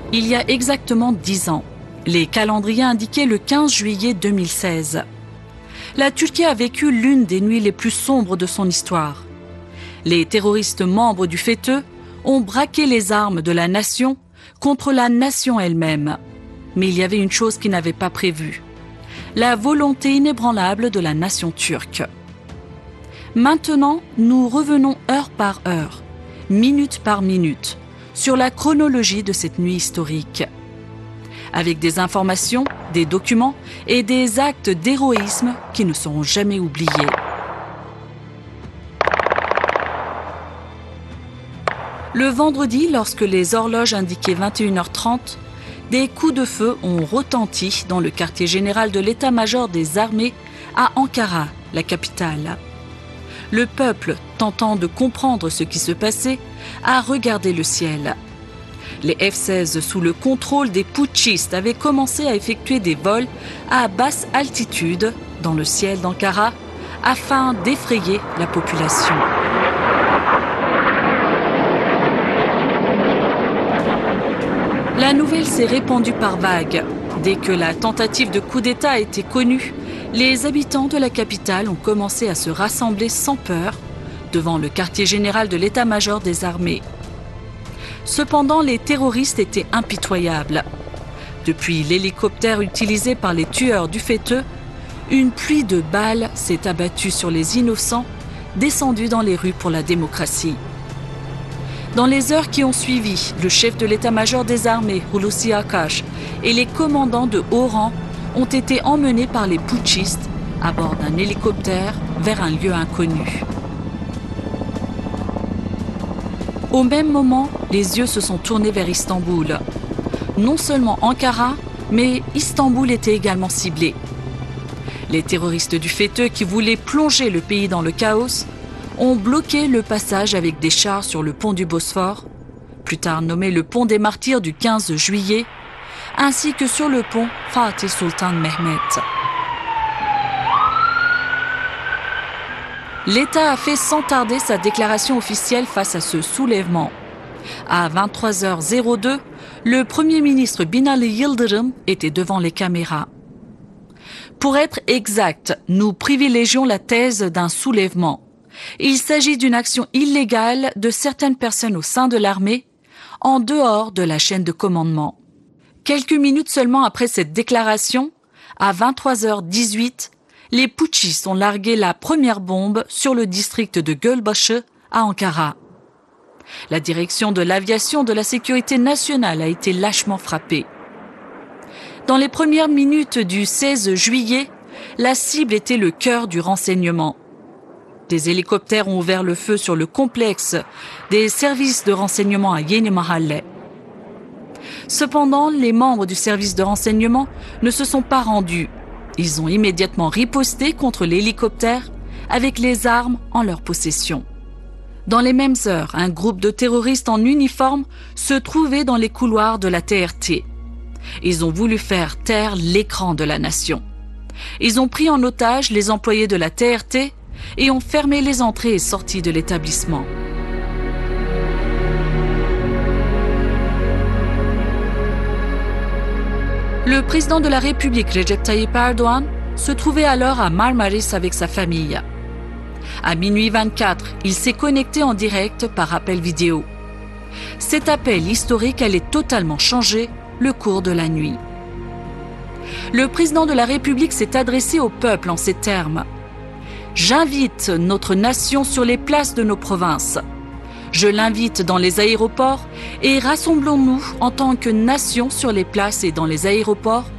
Il y a exactement 10 ans, les calendriers indiquaient le 15 juillet 2016. La Turquie a vécu l'une des nuits les plus sombres de son histoire. Les terroristes membres du FETÖ ont braqué les armes de la nation contre la nation elle-même. Mais il y avait une chose qu'ils n'avaient pas prévue: la volonté inébranlable de la nation turque. Maintenant, nous revenons heure par heure, minute par minute, sur la chronologie de cette nuit historique. Avec des informations, des documents et des actes d'héroïsme qui ne seront jamais oubliés. Le vendredi, lorsque les horloges indiquaient 21h30, des coups de feu ont retenti dans le quartier général de l'état-major des armées à Ankara, la capitale. Le peuple, tentant de comprendre ce qui se passait, a regardé le ciel. Les F-16 sous le contrôle des putschistes avaient commencé à effectuer des vols à basse altitude dans le ciel d'Ankara afin d'effrayer la population. La nouvelle s'est répandue par vagues. Dès que la tentative de coup d'État a été connue, les habitants de la capitale ont commencé à se rassembler sans peur devant le quartier général de l'état-major des armées. Cependant, les terroristes étaient impitoyables. Depuis l'hélicoptère utilisé par les tueurs du FETÖ, une pluie de balles s'est abattue sur les innocents descendus dans les rues pour la démocratie. Dans les heures qui ont suivi, le chef de l'état-major des armées, Hulusi Akar, et les commandants de haut rang ont été emmenés par les putschistes à bord d'un hélicoptère vers un lieu inconnu. Au même moment, les yeux se sont tournés vers Istanbul. Non seulement Ankara, mais Istanbul était également ciblé. Les terroristes du FETÖ qui voulaient plonger le pays dans le chaos ont bloqué le passage avec des chars sur le pont du Bosphore, plus tard nommé le pont des martyrs du 15 juillet, ainsi que sur le pont Fatih Sultan Mehmet. L'État a fait sans tarder sa déclaration officielle face à ce soulèvement. À 23h02, le Premier ministre Binali Yıldırım était devant les caméras. Pour être exact, nous privilégions la thèse d'un soulèvement. Il s'agit d'une action illégale de certaines personnes au sein de l'armée, en dehors de la chaîne de commandement. Quelques minutes seulement après cette déclaration, à 23h18, les putschistes ont largué la première bombe sur le district de Gölbaşı à Ankara. La direction de l'aviation de la sécurité nationale a été lâchement frappée. Dans les premières minutes du 16 juillet, la cible était le cœur du renseignement. Des hélicoptères ont ouvert le feu sur le complexe des services de renseignement à Yeni Mahalle. Cependant, les membres du service de renseignement ne se sont pas rendus. Ils ont immédiatement riposté contre l'hélicoptère avec les armes en leur possession. Dans les mêmes heures, un groupe de terroristes en uniforme se trouvait dans les couloirs de la TRT. Ils ont voulu faire taire l'écran de la nation. Ils ont pris en otage les employés de la TRT et ont fermé les entrées et sorties de l'établissement. Le président de la République, Recep Tayyip Erdoğan, se trouvait alors à Marmaris avec sa famille. À minuit 24, il s'est connecté en direct par appel vidéo. Cet appel historique allait totalement changer le cours de la nuit. Le président de la République s'est adressé au peuple en ces termes: « J'invite notre nation sur les places de nos provinces. Je l'invite dans les aéroports et rassemblons-nous en tant que nation sur les places et dans les aéroports